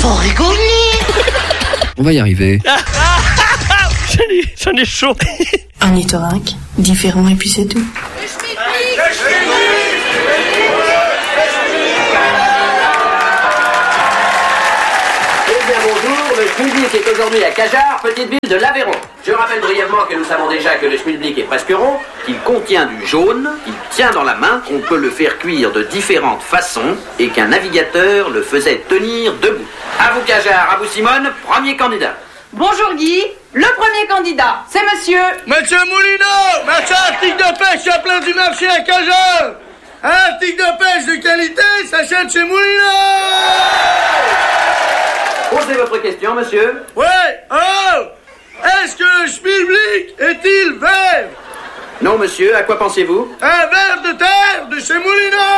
Faut rigoler. On va y arriver. J'en ai chaud. Ornithorynque, différent et puis c'est tout. Bonjour, le Schmilblick est aujourd'hui à Cajarc, petite ville de l'Aveyron. Je rappelle brièvement que nous savons déjà que le Schmilblick est presque rond, qu'il contient du jaune, qu'il tient dans la main, qu'on peut le faire cuire de différentes façons et qu'un navigateur le faisait tenir debout. À vous Cajarc, à vous Simone, premier candidat. Bonjour Guy, le premier candidat, c'est monsieur... Monsieur Moulineau, machin article de pêche à plein du marché à Cajarc. Un article de pêche de qualité s'achète chez Moulineau. Posez votre question, monsieur. Ouais, oh! Est-ce que le Schmilblick est-il vert? Non, monsieur, à quoi pensez-vous? Un ver de terre de chez Moulineau.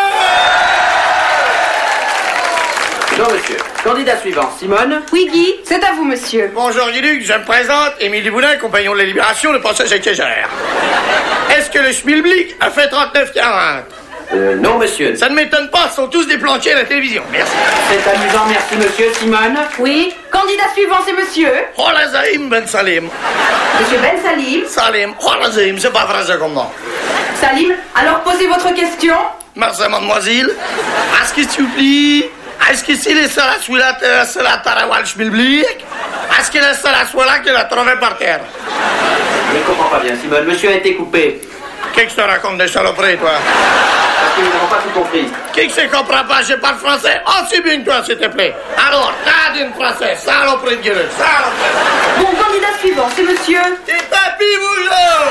Non, monsieur. Candidat suivant, Simone. Oui Guy, c'est à vous monsieur. Bonjour Guy-Luc, je me présente, Émile Boudin, compagnon de la Libération, le passage à Cajarc. Est-ce que le Schmilblick a fait 39,40? Non, monsieur. Ça ne m'étonne pas, ils sont tous déplanqués à la télévision. Merci. C'est amusant, merci, monsieur. Simone. Oui, candidat suivant, c'est monsieur... Olazaïm Ben Salim. Monsieur Ben Salim. Salim, Olazaïm, c'est pas français comme nom. Salim, alors posez votre question. Merci, mademoiselle. Est-ce que tu oublies? Est-ce que c'est le seul à celui-là, c'est la Tarawal Schmilblick? Est-ce que le seul à celui-là qui l'a trouvé par terre? Je ne comprends pas bien, Simone. Monsieur a été coupé. Qu'est-ce que tu racontes des saloperies, toi? Parce que nous n'avons pas tout compris. Qui ne comprend pas? Je parle français. Oh, c'est bien toi, s'il te plaît. Alors, t'as d'une français. Saloperie de gueule. Saloperie. Bon, candidat suivant, c'est monsieur... C'est Papy Boulot.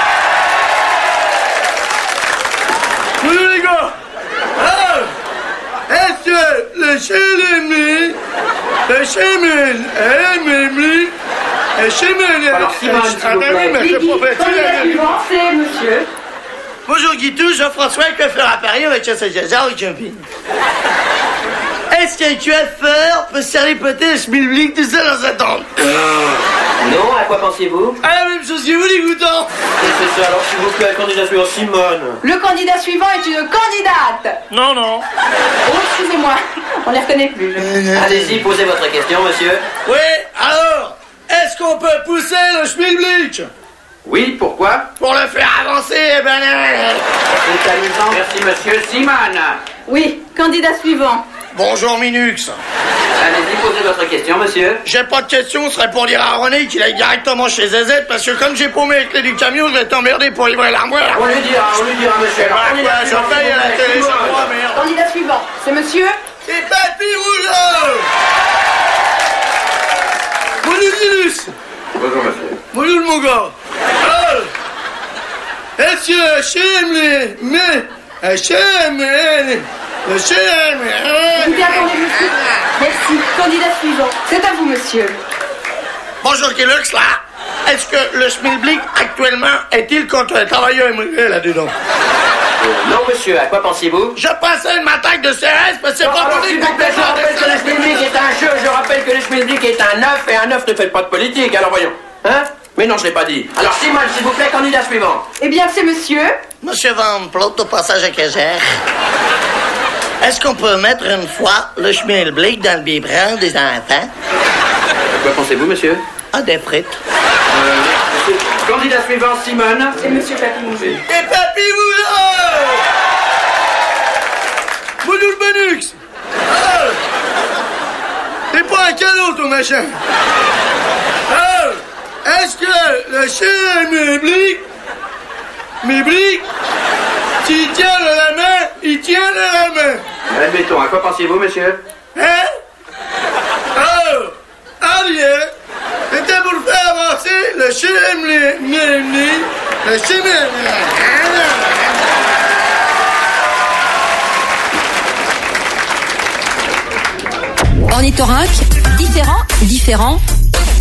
Bonjour, les gars. Alors, est-ce que le Schmilblick, Alors, Simone, s'il vous plaît. Oui, Guy, candidat suivant, c'est monsieur... Bonjour Guitou, Jean-François, coiffeur à Paris avec chasse à Cajarc et camping. Est-ce qu'un coiffeur peut servir peut-être le Schmilblick tout seul dans sa tente? Non, à quoi pensez-vous? À la même chose que vous, les goutons. C'est ça, alors s'il vous plaît, candidat suivant, Simone. Le candidat suivant est une candidate. Non, non. Oh, excusez-moi, on les reconnaît plus. Allez-y, posez votre question, monsieur. Oui, alors, est-ce qu'on peut pousser le Schmilblick? Oui, pourquoi? Pour le faire avancer, C'est amusant, merci, monsieur. Simone. Oui, candidat suivant. Bonjour Minux. Allez-y, posez votre question, monsieur. J'ai pas de question, ce serait pour dire à René qu'il aille directement chez ZZ, parce que comme j'ai paumé les clés du camion, je vais t'emmerder pour livrer l'armoire. On lui dira, monsieur. Alors, Ouais, je paye à la télé, ça croit, merde. Candidat suivant, c'est monsieur... C'est Papy Rougeau. Bonjour Minux. Bonjour, monsieur. Bonjour mon gars. Est-ce que Écoutez, attendez, monsieur. Merci. Candidat suivant. C'est à vous, monsieur. Bonjour Guilux, là. Est-ce que le Schmilblick actuellement est-il contre les travailleurs immigrés là-dedans? Non, monsieur, à quoi pensez-vous? Je pensais une attaque de CRS, mais c'est pas Alors, politique. s'il vous plaît, je rappelle que le Schmilblick est un jeu. Je rappelle que le Schmilblick est un œuf et un œuf ne fait pas de politique. Alors voyons. Hein? Mais non, je l'ai pas dit. Alors, Simone, s'il vous plaît, candidat suivant. Eh bien, c'est monsieur... Monsieur Van Plot, au passage à Cajarc. Est-ce qu'on peut mettre une fois le Schmilblick dans le biberon des enfants? À quoi pensez-vous, monsieur? Ah, des frites. Monsieur. Candidat suivant, Simone. C'est monsieur Papy. Et Papy Boulot! Bonjour Benux! T'es pas un cadeau, ton machin! Est-ce que le Schmilblick, tu tiens de la main, il tient de la main? Admettons, à quoi pensez-vous, monsieur? Hein? Bien! C'était pour faire avancer le Ornithorynque, différent